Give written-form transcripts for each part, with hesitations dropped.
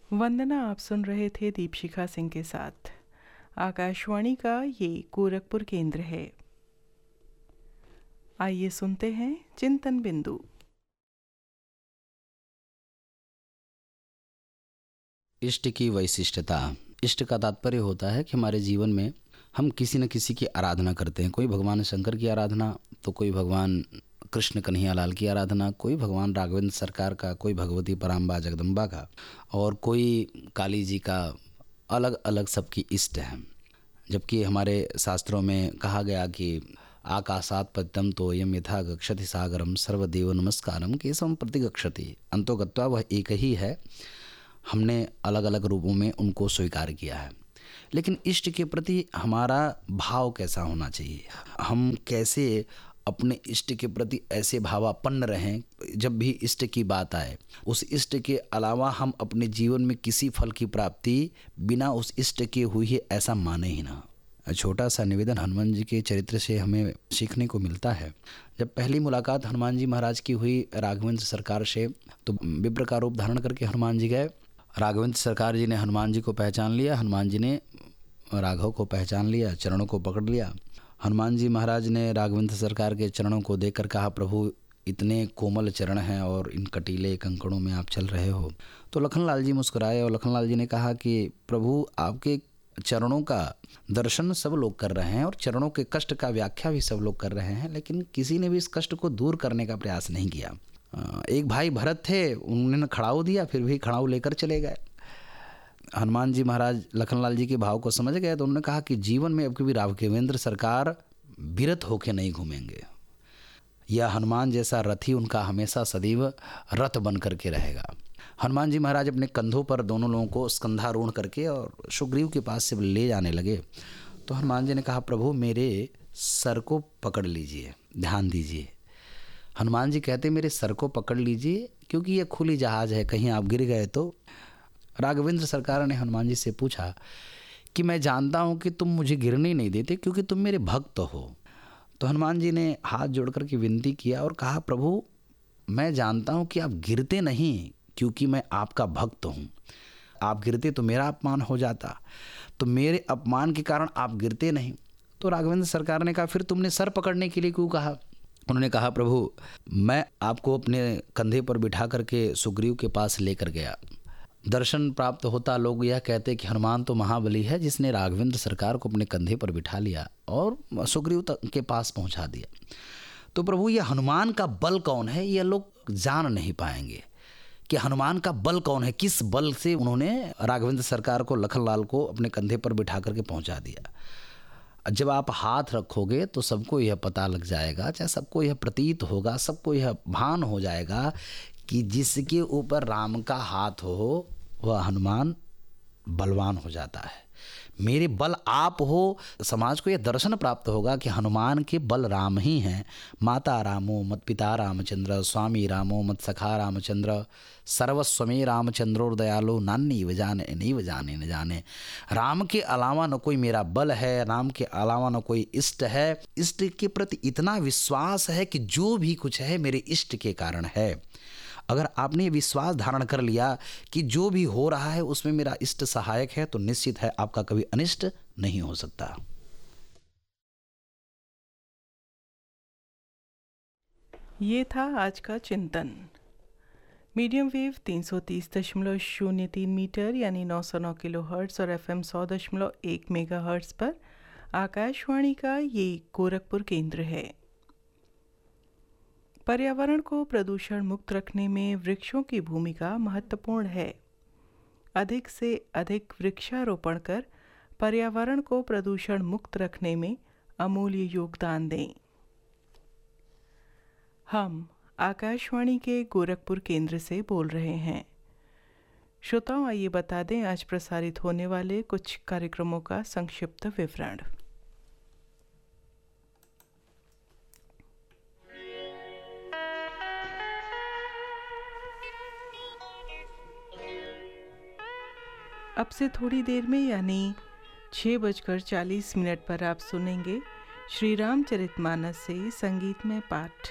वंदना आप सुन रहे थे दीपशिखा सिंह के साथ। आकाशवाणी का ये गोरखपुर केंद्र है। आइए सुनते हैं चिंतन बिंदु। इष्ट की वैशिष्टता। इष्ट का तात्पर्य होता है कि हमारे जीवन में हम किसी न किसी की आराधना करते हैं। कोई भगवान शंकर की आराधना, तो कोई भगवान कृष्ण कन्हैया लाल की आराधना, कोई भगवान राघवेंद्र सरकार का, कोई भगवती पराम्बा जगदम्बा का, और कोई काली जी का। अलग अलग सबकी इष्ट है। जबकि हमारे शास्त्रों में कहा गया कि आकाशात पद्यम तो यम यथा गक्षति सागरम सर्वदेव नमस्कारम केशवम प्रति गक्षति। अंतो गत्वा वह एक ही है। हमने अलग अलग रूपों में उनको स्वीकार किया है। लेकिन इष्ट के प्रति हमारा भाव कैसा होना चाहिए? हम कैसे अपने इष्ट के प्रति ऐसे भावापन्न रहें, जब भी इष्ट की बात आए उस इष्ट के अलावा हम अपने जीवन में किसी फल की प्राप्ति बिना उस इष्ट के हुई है ऐसा माने ही ना। छोटा सा निवेदन हनुमान जी के चरित्र से हमें सीखने को मिलता है। जब पहली मुलाकात हनुमान जी महाराज की हुई राघवेंद्र सरकार से, तो विप्र का रूप धारण करके हनुमान जी गए। राघवेंद्र सरकार जी ने हनुमान जी को पहचान लिया, हनुमान जी ने राघव को पहचान लिया, चरणों को पकड़ लिया। हनुमान जी महाराज ने राघवेंद्र सरकार के चरणों को देखकर कहा, प्रभु इतने कोमल चरण हैं और इन कटीले कंकड़ों में आप चल रहे हो। तो लखनलाल जी मुस्कुराए और लखनलाल जी ने कहा कि प्रभु आपके चरणों का दर्शन सब लोग कर रहे हैं और चरणों के कष्ट का व्याख्या भी सब लोग कर रहे हैं, लेकिन किसी ने भी इस कष्ट को दूर करने का प्रयास नहीं किया। एक भाई भरत थे, उन्होंने खड़ाऊ दिया, फिर भी खड़ाऊ लेकर चले गए। हनुमान जी महाराज लखनलाल जी के भाव को समझ गए, तो उन्होंने कहा कि जीवन में अब कभी राघवेंद्र सरकार विरत होके नहीं घूमेंगे। यह हनुमान जैसा रथी उनका हमेशा सदैव रथ बन करके रहेगा। हनुमान जी महाराज अपने कंधों पर दोनों लोगों को स्कंधारूढ़ करके और सुग्रीव के पास से ले जाने लगे। तो हनुमान जी ने कहा, प्रभु मेरे सर को पकड़ लीजिए, ध्यान दीजिए। हनुमान जी कहते, मेरे सर को पकड़ लीजिए क्योंकि यह खुली जहाज है, कहीं आप गिर गए तो। राघवेंद्र सरकार ने हनुमान जी से पूछा कि मैं जानता हूं कि तुम मुझे गिरने नहीं देते क्योंकि तुम मेरे भक्त हो। तो हनुमान जी ने हाथ जोड़कर के विनती किया और कहा, प्रभु मैं जानता हूं कि आप गिरते नहीं क्योंकि मैं आपका भक्त हूं। आप गिरते तो मेरा अपमान हो जाता, तो मेरे अपमान के कारण आप गिरते नहीं। तो राघवेंद्र सरकार ने कहा, फिर तुमने सर पकड़ने के लिए क्यों कहा? उन्होंने कहा, प्रभु मैं आपको अपने कंधे पर बिठा करके सुग्रीव के पास लेकर गया। दर्शन प्राप्त होता लोग यह कहते कि हनुमान तो महाबली है जिसने राघवेंद्र सरकार को अपने कंधे पर बिठा लिया और सुग्रीव तक के पास पहुंचा दिया। तो प्रभु यह हनुमान का बल कौन है, यह लोग जान नहीं पाएंगे कि हनुमान का बल कौन है, किस बल से उन्होंने राघवेंद्र सरकार को, लखनलाल को अपने कंधे पर बिठा करके पहुंचा दिया। जब आप हाथ रखोगे तो सबको यह पता लग जाएगा, चाहे सबको यह प्रतीत होगा, सबको यह भान हो जाएगा कि जिसके ऊपर राम का हाथ हो वह हनुमान बलवान हो जाता है। मेरे बल आप हो, समाज को यह दर्शन प्राप्त होगा कि हनुमान के बल राम ही हैं। माता रामो मत पिता रामचंद्र, स्वामी रामो मत सखा रामचंद्र, सर्वस्वमे रामचंद्रो दयालो नान्य जाने नहीं जाने न जाने। राम के अलावा न कोई मेरा बल है, राम के अलावा न कोई इष्ट है। इष्ट के प्रति इतना विश्वास है कि जो भी कुछ है मेरे इष्ट के कारण है। अगर आपने विश्वास धारण कर लिया कि जो भी हो रहा है उसमें मेरा इष्ट सहायक है, तो निश्चित है आपका कभी अनिष्ट नहीं हो सकता। ये था आज का चिंतन। मीडियम वेव 330.03 मीटर यानी 909 किलोहर्ट्ज़ और FM 100.1 मेगाहर्ट्ज़ पर आकाशवाणी का ये गोरखपुर केंद्र है। पर्यावरण को प्रदूषण मुक्त रखने में वृक्षों की भूमिका महत्वपूर्ण है। अधिक से अधिक वृक्षारोपण कर पर्यावरण को प्रदूषण मुक्त रखने में अमूल्य योगदान दें। हम आकाशवाणी के गोरखपुर केंद्र से बोल रहे हैं। श्रोताओं, आइए बता दें आज प्रसारित होने वाले कुछ कार्यक्रमों का संक्षिप्त विवरण। अब से थोड़ी देर में यानी 6:40 पर आप सुनेंगे श्री रामचरितमानस से संगीतमय पाठ।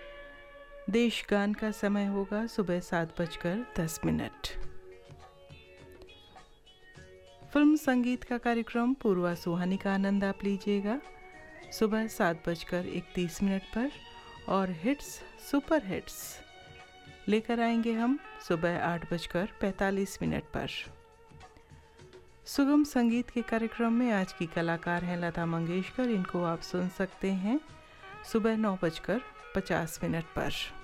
देश गान का समय होगा सुबह 7:10। फिल्म संगीत का कार्यक्रम पूर्वा सुहानी का आनंद आप लीजिएगा सुबह 7:31 पर और हिट्स सुपर हिट्स लेकर आएंगे हम सुबह 8:45 पर। सुगम संगीत के कार्यक्रम में आज की कलाकार हैं लता मंगेशकर। इनको आप सुन सकते हैं सुबह 9:50 पर।